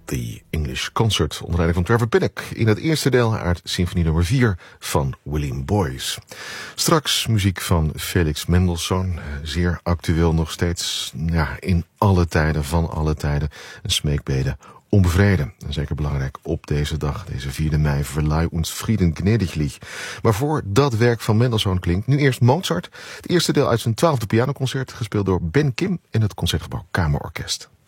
The English Concert onder leiding van Trevor Pinnock in het eerste deel uit Symfonie nummer 4 van William Boyce. Straks muziek van Felix Mendelssohn, zeer actueel nog steeds, in alle tijden, van alle tijden, een smeekbede om vrede. En zeker belangrijk op deze dag, deze 4 mei, Verleih uns Frieden gnädiglich. Maar voor dat werk van Mendelssohn klinkt nu eerst Mozart, het eerste deel uit zijn 12e pianoconcert, gespeeld door Ben Kim in het Concertgebouw Kamerorkest.